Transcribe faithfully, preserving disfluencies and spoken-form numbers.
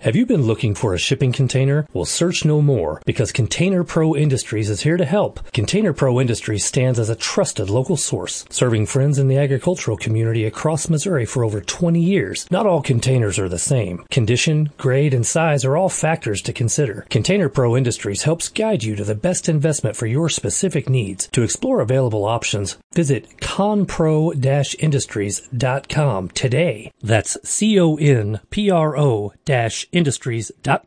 Have you been looking for a shipping container? Well, search no more, because Container Pro Industries is here to help. Container Pro Industries stands as a trusted local source, serving friends in the agricultural community across Missouri for over twenty years. Not all containers are the same. Condition, grade, and size are all factors to consider. Container Pro Industries helps guide you to the best investment for your specific needs. To explore available options, visit conpro dash industries dot com today. That's C O N P R O dash industries dot